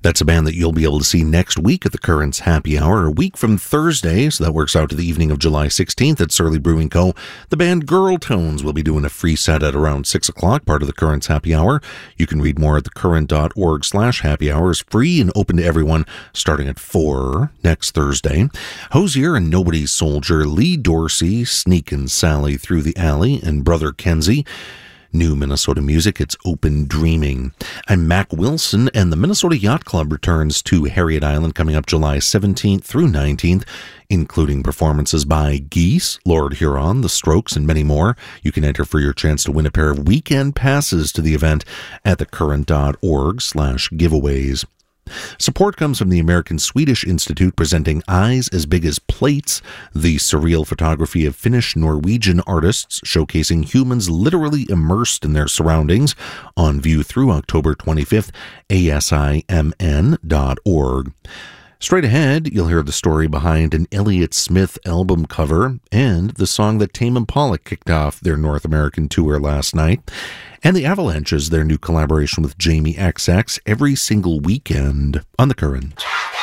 That's a band that you'll be able to see next week at the Currents Happy Hour, a week from Thursday, so that works out to the evening of July 16th at Surly Brewing Co. The band Girl Tones will be doing a free set at around 6 o'clock, part of the Currents Happy Hour. You can read more at thecurrent.org/happy hour. It's free and open to everyone, starting at 4 next Thursday. Hosier and Nobody's Soldier, Lee Dorsey, Sneakin' Sally Through the Alley, and Brother Kenzie. New Minnesota music, it's Open Dreaming. I'm Mac Wilson, and the Minnesota Yacht Club returns to Harriet Island coming up July 17th through 19th, including performances by Geese, Lord Huron, The Strokes, and many more. You can enter for your chance to win a pair of weekend passes to the event at thecurrent.org/giveaways. Support comes from the American Swedish Institute presenting Eyes as Big as Plates, the surreal photography of Finnish-Norwegian artists showcasing humans literally immersed in their surroundings, on view through October 25th, asimn.org. Straight ahead, you'll hear the story behind an Elliott Smith album cover and the song that Tame Impala kicked off their North American tour last night. And the Avalanches, their new collaboration with Jamie XX, every single weekend on The Current.